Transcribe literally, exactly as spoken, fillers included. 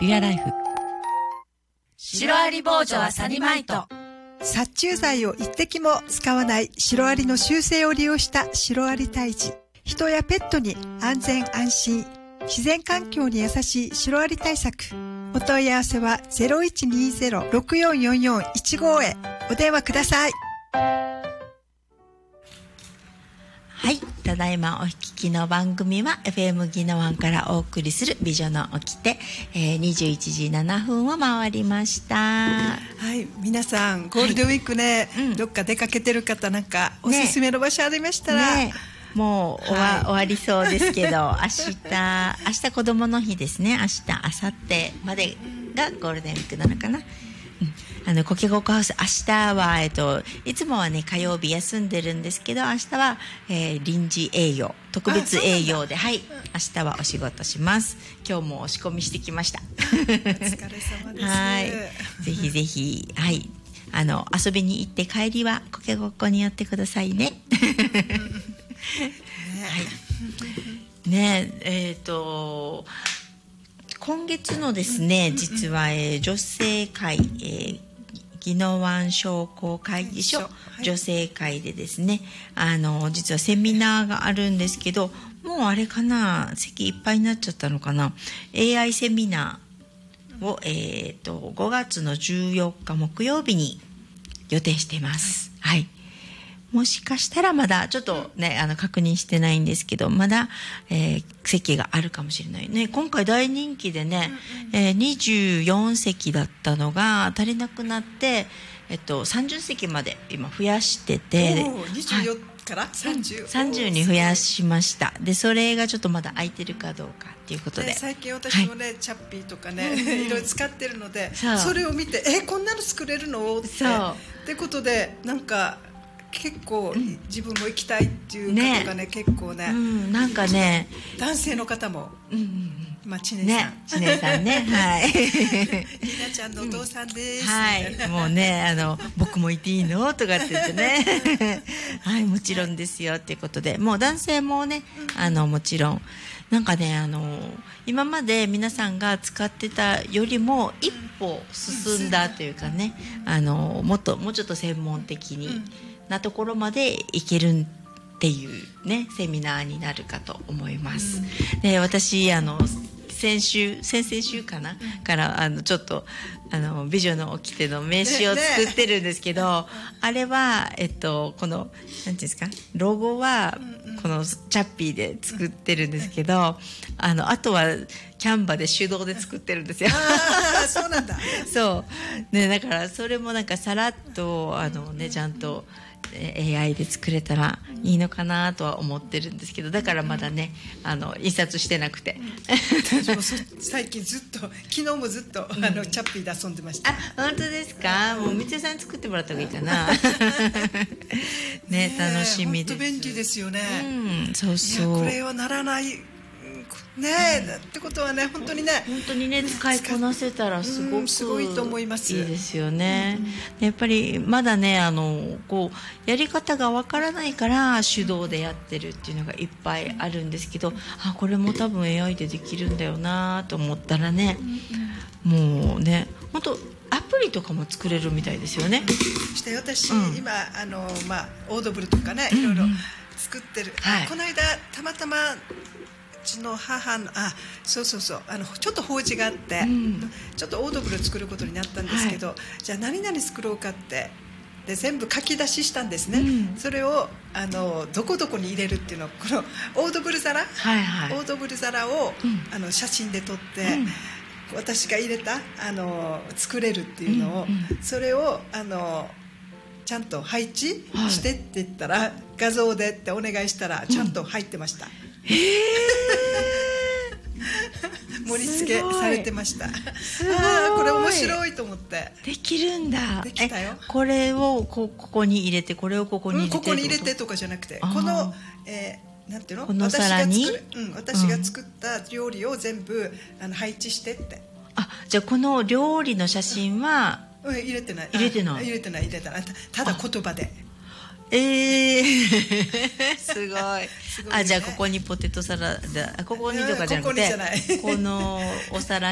Your Life。シロアリ防除はサニマイト。 殺虫剤を一滴も使わないシロアリの習性を利用したシロアリ退治。人やペットに安全安心、自然環境に優しいシロアリ対策。お問い合わせは ゼロいちにゼロ ろくよんよんよんいちご へお電話ください。 はい、ただいまお聞きの番組は エフエム ギノワンからお送りする美女の起きて、えー、にじゅういちじななふんを回りました。 はい、皆さんゴールデンウィークね、はい、うん、どっか出かけてる方なんかおすすめの場所ありましたら、ねね、 もう終わ、はい、終わりそうですけど明日明日子どもの日ですね。明日明後日までがゴールデンウィークなのかな。あのコケココハウス、明日は、えっと、いつもはね火曜日休んでるんですけど、明日は、えー、臨時営業、特別営業で、はい、明日はお仕事します。今日も押し込みしてきました。お疲れ様です。 はい、ぜひぜひ、はい、あの遊びに行って帰りはコケココに寄ってくださいね。はい、ねえ、えーと今月のですね、実は、えー、女性会、えー宜野湾商工会議所、はい、女性会でですね、あの実はセミナーがあるんですけど、もうあれかな、席いっぱいになっちゃったのかな。 エーアイ セミナーを、えー、とごがつのじゅうよっか木曜日に予定しています。はい、はい、もしかしたらまだちょっとね、あの確認してないんですけど、まだ、えー、席があるかもしれないね。今回大人気でね、うんうん、えー、にじゅうよんせきだったのが足りなくなって、えっと、さんじゅっせきまで今増やしてて、 にじゅうよんからさんじゅう、 さんじゅうに増やしました。でそれがちょっとまだ空いてるかどうかっていうことで、 ね、最近私もね、はい、チャッピーとかね、うん、いろいろ使ってるので、そ, それを見て、えこんなの作れるのってってことで、なんか結構自分も行きたいっていう方が ね, ね結構ね、うん、 なんかね男性の方も、うんうん、まあ、ちねさん、 ね、ちねさんね、はい、 りなちゃんのお父さんです、うん、 はい、もうね、あの僕もいていいのとかって言ってねはい、もちろんですよっていうことで、もう男性もね、あのもちろんなんかね、あの今まで皆さんが使ってたよりも一歩進んだというかね、あのもっともうちょっと専門的に、うんなところまでいけるっていうねセミナーになるかと思います。うん、で私あの先週先々週かな、うん、からあのちょっとあの美女の掟の名刺を作ってるんですけど、ねね、あれはえっとこのなんていうんですか、ロゴはこのチャッピーで作ってるんですけど、うん、あのあとはキャンバで手動で作ってるんですよ。 あそうなんだ。 そうね、だからそれもなんかさらっとあのねちゃんとエーアイ で作れたらいいのかなとは思ってるんですけど、だからまだねあの印刷してなくて、 私も最近ずっと昨日もずっと、うん、あのチャッピーで遊んでました。 あ、本当ですか。もうみつえさんに作ってもらった方がいいかな。ね、楽しみです。 本当便利ですよね、 うん、そうそう、 いやこれはならないねえ、うん、ってことはね本当にね本当にね使いこなせたらすごく、うん、 すごいと思います。 いいですよね、うん、やっぱりまだねあのこうやり方がわからないから手動でやってるっていうのがいっぱいあるんですけど、あこれも多分 エーアイ でできるんだよなと思ったらね、もうね本当アプリとかも作れるみたいですよね。 して私、うん、今あの、まあ、オードブルとかねいろいろ作ってる、うんうん、この間たまたまうちの母のあそうそうそうあのちょっと法事があって、うん、ちょっとオードブル作ることになったんですけど、はい、じゃあ何々作ろうかってで全部書き出ししたんですね、うん、それをあのどこどこに入れるっていうのをこのオードブル皿、はいはい、オードブル皿を、うん、あの写真で撮って、うん、私が入れたあの作れるっていうのを、うんうん、それをあのちゃんと配置してって言ったら、はい、画像でってお願いしたらちゃんと入ってました、うんへ盛り付けされてました。すごいあこれ面白いと思ってできるんだ。 できたよ。 これをこここに入れてこれをここに入れて、 うん、ここに入れてとかじゃなくてこの、えー、なんていうのこの皿に私が作る、うん、私が作った料理を全部、うん、あの配置してってあじゃあこの料理の写真は、 うん、入れてない入れてない入れてない入れてないただ言葉でえー、すごいすごい、ね、あじゃあここにポテトサラダここにとかじゃなくてこのお皿